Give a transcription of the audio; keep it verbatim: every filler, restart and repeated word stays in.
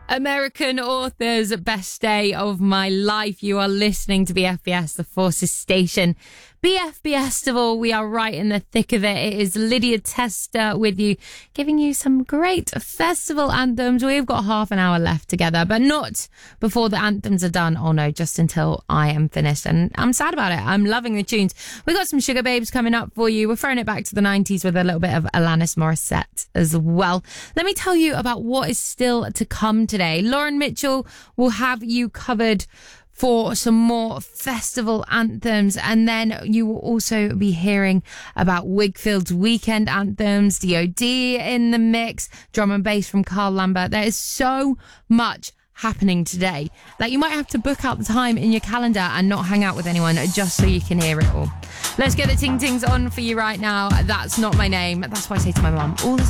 American Authors, Best Day of My Life. You are listening to B F B S, the Forces Station. B F B Festival, we are right in the thick of it. It is Lydia Tester with you, giving you some great festival anthems. We've got half an hour left together, but not before the anthems are done. Oh no, just until I am finished. And I'm sad about it. I'm loving the tunes. We've got some Sugar Babes coming up for you. We're throwing it back to the nineties with a little bit of Alanis Morissette as well. Let me tell you about what is still to come today. Lauren Mitchell will have you covered for some more festival anthems, and then you will also be hearing about Wigfield's weekend anthems, D O D in the mix, drum and bass from Carl Lambert. There is so much happening today that you might have to book out the time in your calendar and not hang out with anyone just so you can hear it all. Let's get the ting tings on for you right now. That's not my name. That's what I say to my mum all the